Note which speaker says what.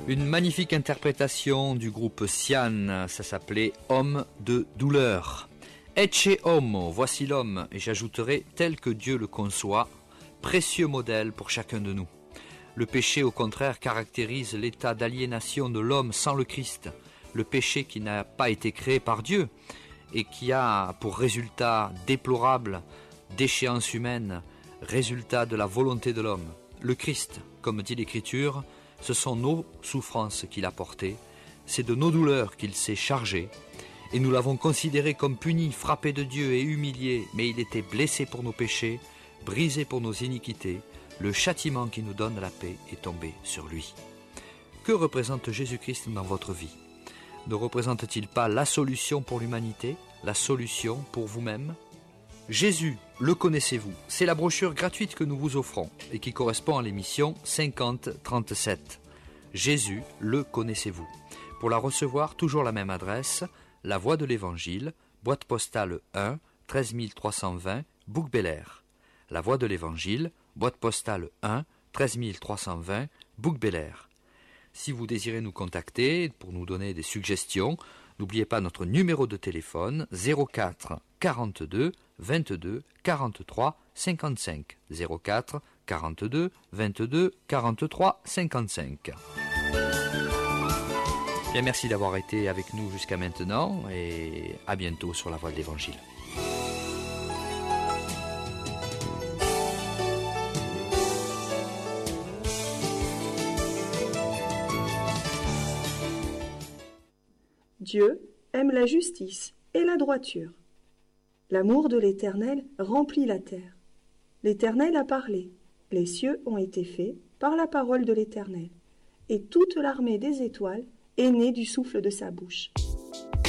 Speaker 1: Une magnifique interprétation du groupe Sian, ça s'appelait Homme de douleur. Ecce homo, voici l'homme, et j'ajouterai tel que Dieu le conçoit, précieux modèle pour chacun de nous. Le péché, au contraire, caractérise l'état d'aliénation de l'homme sans le Christ. Le péché qui n'a pas été créé par Dieu et qui a pour résultat déplorable déchéance humaine, résultat de la volonté de l'homme. Le Christ, comme dit l'Écriture, ce sont nos souffrances qu'il a portées, c'est de nos douleurs qu'il s'est chargé, et nous l'avons considéré comme puni, frappé de Dieu et humilié, mais il était blessé pour nos péchés, brisé pour nos iniquités, le châtiment qui nous donne la paix est tombé sur lui. Que représente Jésus-Christ dans votre vie ? Ne représente-t-il pas la solution pour l'humanité, la solution pour vous-même ? Jésus, le connaissez-vous ? C'est la brochure gratuite que nous vous offrons et qui correspond à l'émission 5037. Jésus, le connaissez-vous ? Pour la recevoir, toujours la même adresse, La Voix de l'Évangile, boîte postale 1, 13 320, Bouc-Bel-Air. La Voix de l'Évangile, boîte postale 1, 13 320, Bouc-Bel-Air. Si vous désirez nous contacter pour nous donner des suggestions, n'oubliez pas notre numéro de téléphone 04 42 22 43 55. 04 42 22 43 55. Bien, merci d'avoir été avec nous jusqu'à maintenant et à bientôt sur la Voie de l'Évangile.
Speaker 2: Dieu aime la justice et la droiture. L'amour de l'Éternel remplit la terre. L'Éternel a parlé, les cieux ont été faits par la parole de l'Éternel, et toute l'armée des étoiles est née du souffle de sa bouche.